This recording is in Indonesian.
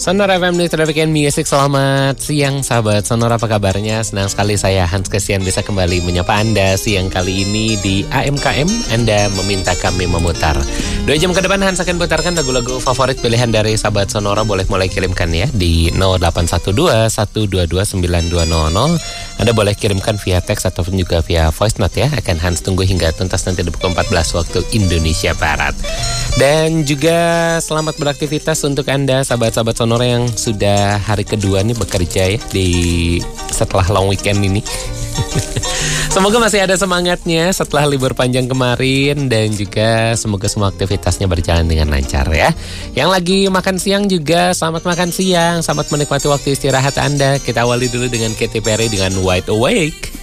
Sonora FM News Traffic and Music. Selamat siang sahabat Sonora, apa kabarnya? Senang sekali saya Hans Kesian bisa kembali menyapa Anda siang kali ini di AMKM. Anda meminta kami memutar 2 jam ke depan. Hans akan putarkan lagu-lagu favorit pilihan dari sahabat Sonora. Boleh mulai kirimkan ya di 0812-122-9200. Anda boleh kirimkan via teks ataupun juga via voice note ya. Akan Hans tunggu hingga tuntas nanti di pukul 14 waktu Indonesia Barat. Dan juga selamat beraktivitas untuk Anda sahabat-sahabat Sonora yang sudah hari kedua nih bekerja ya setelah long weekend ini. Semoga masih ada semangatnya setelah libur panjang kemarin, dan juga semoga semua aktivitasnya berjalan dengan lancar ya. Yang lagi makan siang juga selamat makan siang, selamat menikmati waktu istirahat Anda. Kita awali dulu dengan Katy Perry dengan Wide Awake.